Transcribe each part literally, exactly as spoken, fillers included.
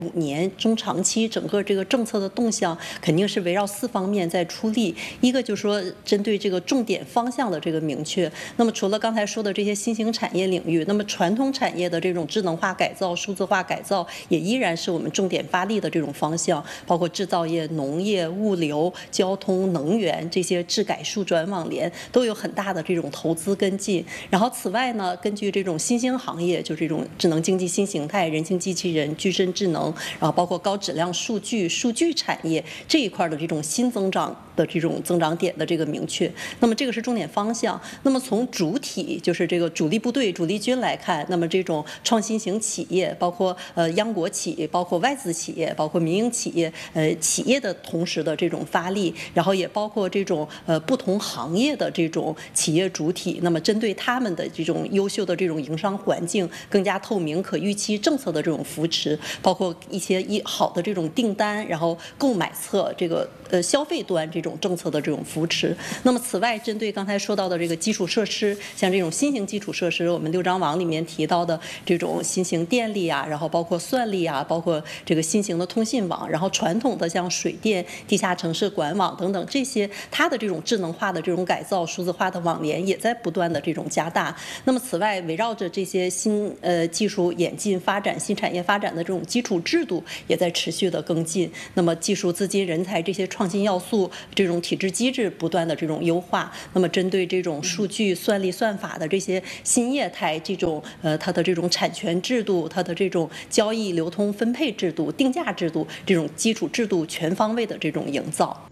五年中长期整个这个政策的动向肯定是围绕四方面在出力，一个就是说针对这个重点方向的这个明确。那么除了刚才说的这些新兴产业领域，那么传统产业的这种智能化改造、数字化改造也依然是我们重点发力的这种方向，包括制造业、农业、物流、交通、能源这些智改数转网联都有很大的这种投资跟进。然后此外呢，根据这种新兴行业，就是这种智能经济新形态、人形机器人、具身智能。然后包括高质量数据、数据产业这一块的这种新增长的这种增长点的这个明确，那么这个是重点方向。那么从主体就是这个主力部队、主力军来看，那么这种创新型企业，包括呃央国企、包括外资企业、包括民营企业，呃企业的同时的这种发力，然后也包括这种呃不同行业的这种企业主体，那么针对他们的这种优秀的这种营商环境、更加透明、可预期政策的这种扶持，包括一些一好的这种订单，然后购买侧这个呃消费端这种政策的这种扶持。那么此外，针对刚才说到的这个基础设施，像这种新型基础设施，我们六张网里面提到的这种新型电力啊，然后包括算力啊，包括这个新型的通信网，然后传统的像水电、地下城市管网等等这些，它的这种智能化的这种改造、数字化的网联也在不断的这种加大。那么此外，围绕着这些新呃技术演进发展、新产业发展的这种基础制度也在持续的跟进。那么技术、资金、人才这些创新要素，这种体制机制不断的这种优化。那么针对这种数据、算力、算法的这些新业态，这种呃它的这种产权制度、它的这种交易流通分配制度、定价制度这种基础制度全方位的这种营造。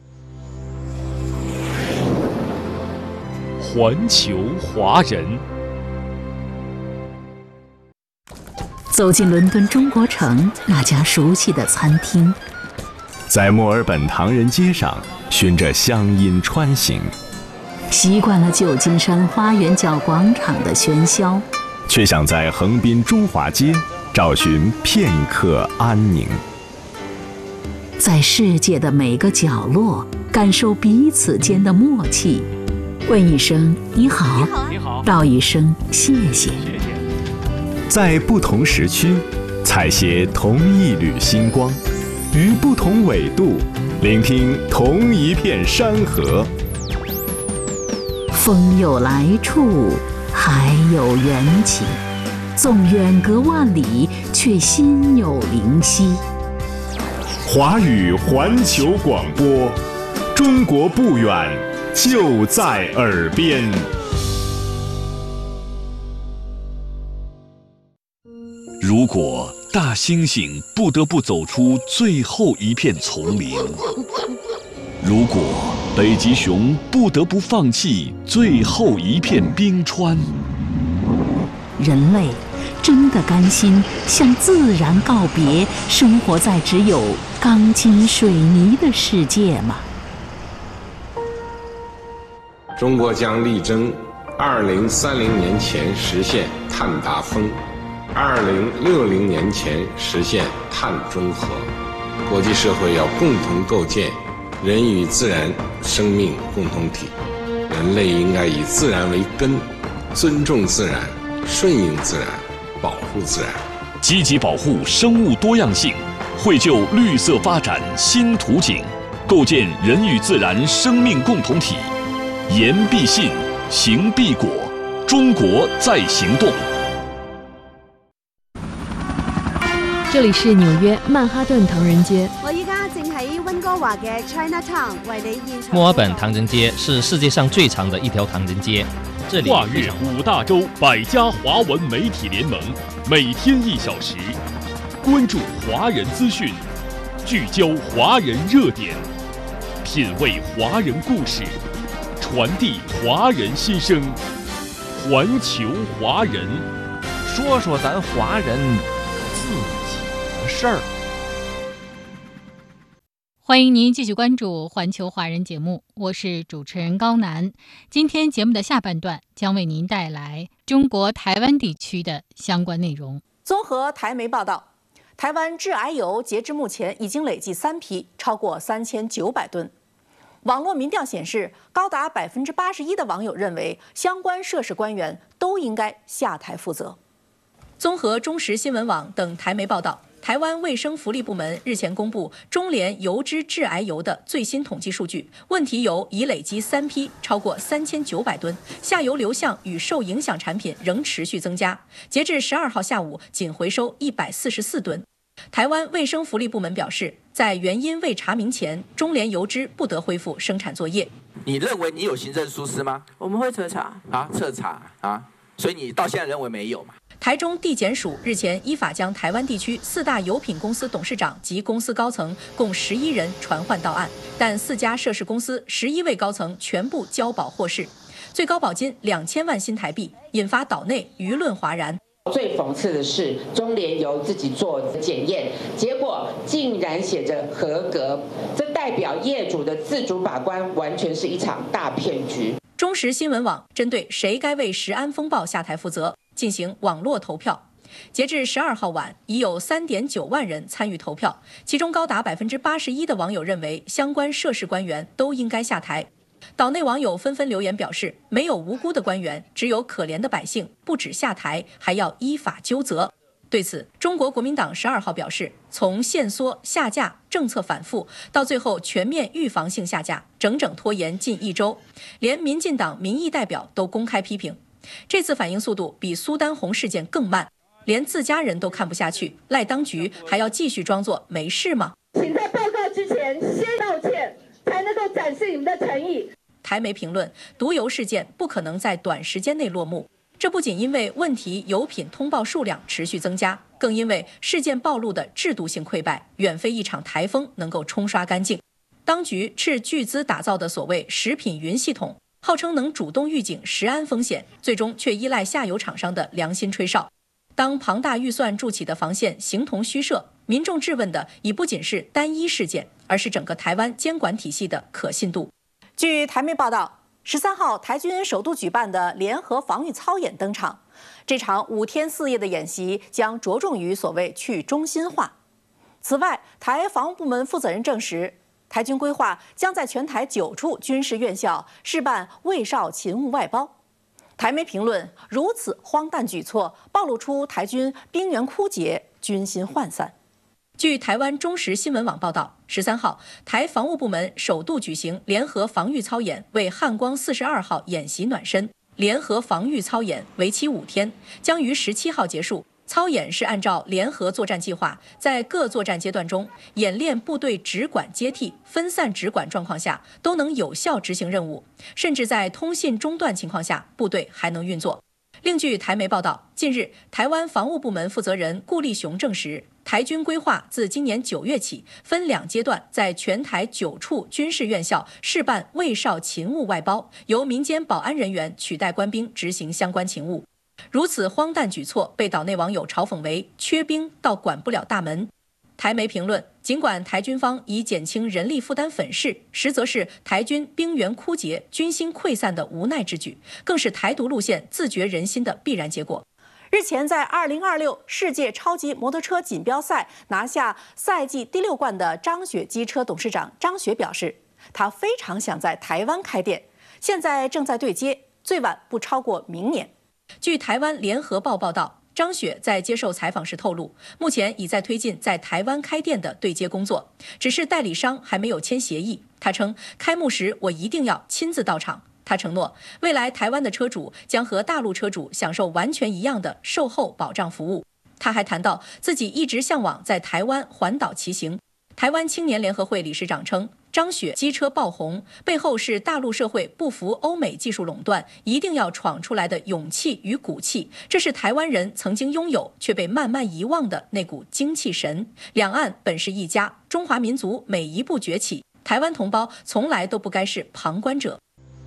环球华人。 走进伦敦中国城那家熟悉的餐厅， 在墨尔本唐人街上循着乡音穿行， 习惯了旧金山花园角广场的喧嚣， 却想在横滨中华街找寻片刻安宁。 在世界的每个角落感受彼此间的默契，问一声你好， 你好， 道一声谢谢。 在不同时区采撷同一缕星光，于不同纬度聆听同一片山河。 风有来处，海有缘起，纵远隔万里，却心有灵犀。 华语环球广播，中国不远，就在耳边。 如果大猩猩不得不走出最后一片丛林，如果北极熊不得不放弃最后一片冰川， 人类真的甘心向自然告别，生活在只有钢筋水泥的世界吗？ 中国将力争二零三零年前实现碳达峰，二零六零年前实现碳中和。国际社会要共同构建人与自然生命共同体，人类应该以自然为根，尊重自然，顺应自然，保护自然， 积极保护生物多样性，绘就绿色发展新图景，构建人与自然生命共同体。言必信，行必果，中国在行动。 这里是纽约曼哈顿唐人街。 我依家正喺温哥華嘅 Chinatown 為你現場。 墨爾本唐人街是世界上最長的一條唐人街，這裡跨越五大洲百家華文媒體聯盟，每天一小時，關注華人資訊，聚焦華人熱點，品味華人故事，傳遞華人心聲，環球華人， 說說咱華人自己的事兒。 歡迎您繼續關注環球華人節目，我是主持人高楠。今天節目的下半段將為您帶來中國台灣地區的相關內容。 綜合台媒報道，台灣致癌油截至目前已經累計三批，超過三千九百噸。網絡民調顯示，高達百分之八十一的網友認為相關涉事官員都應該下台負責。綜合中時新聞網等台媒報道， 台湾卫生福利部门日前公布中联油脂致癌油的最新统计数据，问题油已累积三批，超过三千九百吨，下游流向与受影响产品仍持续增加。截至十二号下午，仅回收一百四十四吨。台湾卫生福利部门表示，在原因未查明前，中联油脂不得恢复生产作业。 你认为你有行政疏失吗？ 我们会彻查啊，彻查啊，所以你到现在认为没有嘛？ 台中地检署日前依法将台湾地区四大油品公司董事长及公司高层共十一人传唤到案，但四家涉事公司十一位高层全部交保获释，最高保金两千万新台币，引发岛内舆论哗然。 最讽刺的是，中联油自己做检验，结果竟然写着合格，这代表业主的自主把关完全是一场大骗局。 中时新闻网针对谁该为食安风暴下台负责进行网络投票，截至十二号晚，已有三点九万人参与投票，其中高达百分之八十一的网友认为相关涉事官员都应该下台。岛内网友纷纷留言表示，没有无辜的官员，只有可怜的百姓，不止下台，还要依法究责。对此，中国国民党十二号表示，从限缩、下架、政策反复，到最后全面预防性下架，整整拖延近一周，连民进党民意代表都公开批评，这次反应速度比苏丹红事件更慢，连自家人都看不下去，赖当局还要继续装作没事吗？ 请在报告之前先道歉，才能够展示你们的诚意。 台媒评论，毒油事件不可能在短时间内落幕。这不仅因为问题油品通报数量持续增加，更因为事件暴露的制度性溃败远非一场台风能够冲刷干净。当局斥巨资打造的所谓食品云系统，号称能主动预警食安风险，最终却依赖下游厂商的良心吹哨。当庞大预算筑起的防线形同虚设，民众质问的已不仅是单一事件，而是整个台湾监管体系的可信度。据台媒报道，十三号，台军首度举办的联合防御操演登场。这场五天四夜的演习将着重于所谓去中心化。此外，台防务部门负责人证实，台军规划将在全台九处军事院校试办卫少勤务外包。台媒评论，如此荒诞举措，暴露出台军兵源枯竭、军心涣散。据台湾中时新闻网报道，十三号，台防务部门首度举行联合防御操演，为汉光四十二号演习暖身。联合防御操演为期五天，将于十七号结束。操演是按照联合作战计划，在各作战阶段中演练部队直管接替、分散直管状况下都能有效执行任务，甚至在通信中断情况下，部队还能运作。另据台媒报道，近日台湾防务部门负责人顾立雄证实，台军规划自今年九月起，分两阶段在全台九处军事院校试办卫少勤务外包，由民间保安人员取代官兵执行相关勤务。如此荒诞举措被岛内网友嘲讽为缺兵到管不了大门。台媒评论，尽管台军方以减轻人力负担粉饰，实则是台军兵源枯竭、军心溃散的无奈之举，更是台独路线自绝人心的必然结果。日前，在二零二六世界超级摩托车锦标赛拿下赛季第六冠的张雪机车董事长张雪表示，他非常想在台湾开店，现在正在对接，最晚不超过明年。据台湾联合报报道，张雪在接受采访时透露，目前已在推进在台湾开店的对接工作，只是代理商还没有签协议。他称，开幕时我一定要亲自到场。他承诺，未来台湾的车主将和大陆车主享受完全一样的售后保障服务。他还谈到自己一直向往在台湾环岛骑行。台湾青年联合会理事长称，张雪机车爆红背后是大陆社会不服欧美技术垄断，一定要闯出来的勇气与骨气，这是台湾人曾经拥有却被慢慢遗忘的那股精气神。两岸本是一家，中华民族每一步崛起，台湾同胞从来都不该是旁观者。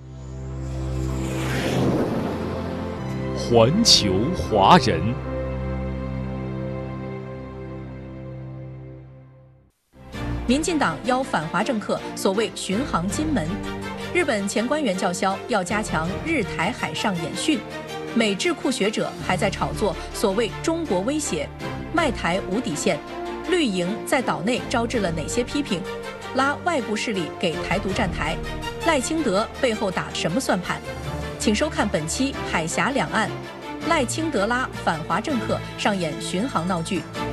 环球华人。 民进党邀反华政客所谓巡航金门，日本前官员叫嚣要加强日台海上演训，美智库学者还在炒作所谓中国威胁，卖台无底线。绿营在岛内招致了哪些批评？拉外部势力给台独站台，赖清德背后打什么算盘？请收看本期《海峡两岸》，赖清德拉反华政客上演巡航闹剧。